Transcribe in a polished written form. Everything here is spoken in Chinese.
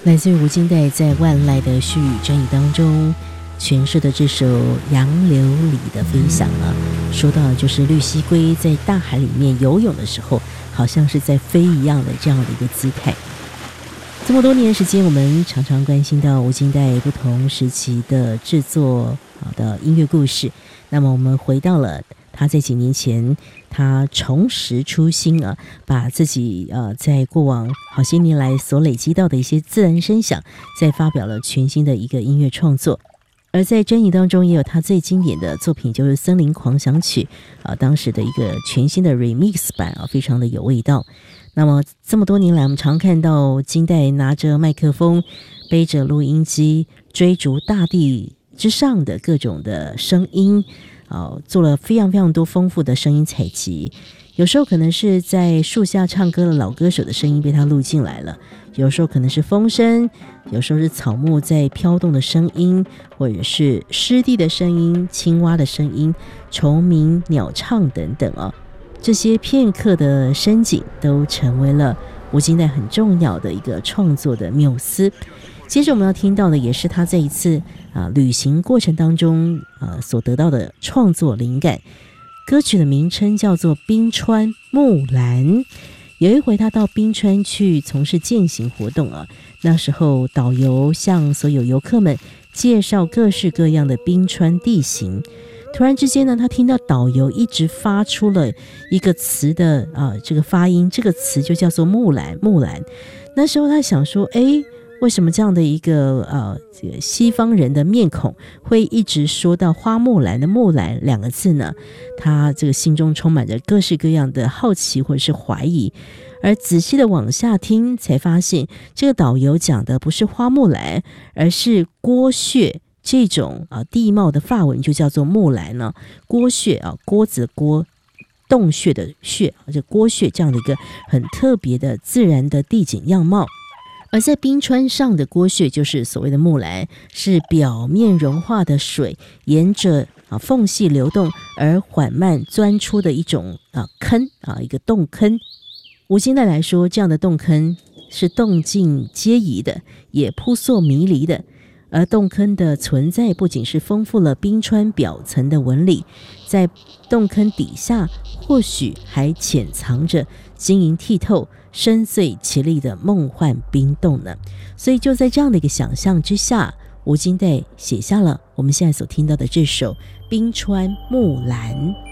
来自于吴金代在万籁的絮语真语当中诠释的这首《杨柳里的飞翔》啊，说到就是绿蜥龟在大海里面游泳的时候，好像是在飞一样的这样的一个姿态。这么多年时间，我们常常关心到吴金代不同时期的制作的音乐故事。那么我们回到了他在几年前，他重拾初心啊，把自己在过往好些年来所累积到的一些自然声响，再发表了全新的一个音乐创作。而在专辑当中也有他最经典的作品，就是《森林狂想曲》当时的一个全新的 remix 版非常的有味道。那么这么多年来，我们常看到金代拿着麦克风，背着录音机，追逐大地之上的各种的声音，做了非常非常多丰富的声音采集。有时候可能是在树下唱歌的老歌手的声音被他录进来了，有时候可能是风声，有时候是草木在飘动的声音，或者是湿地的声音、青蛙的声音、虫鸣、鸟唱等等这些片刻的声景都成为了吴金代很重要的一个创作的缪斯。接着我们要听到的也是他这一次旅行过程当中所得到的创作灵感。歌曲的名称叫做《冰川木兰》。有一回他到冰川去从事健行活动那时候导游向所有游客们介绍各式各样的冰川地形。突然之间呢，他听到导游一直发出了一个词的这个发音，这个词就叫做木兰。木兰。那时候他想说，为什么这样的一个这个西方人的面孔会一直说到花木兰的木兰两个字呢？他这个心中充满着各式各样的好奇或者是怀疑，而仔细的往下听才发现，这个导游讲的不是花木兰，而是郭穴这种地貌的法文就叫做木兰呢。郭穴郭子郭洞穴的穴，这郭穴这样的一个很特别的自然的地景样貌。而在冰川上的郭穴就是所谓的木兰，是表面融化的水沿着缝隙流动而缓慢钻出的一种坑一个洞坑。吴金代来说，这样的洞坑是动静皆宜的，也扑朔迷离的。而洞坑的存在不仅是丰富了冰川表层的纹理，在洞坑底下或许还潜藏着晶莹剔透、深邃绮丽的梦幻冰洞呢。所以就在这样的一个想象之下，吴金代写下了我们现在所听到的这首《冰川木兰》。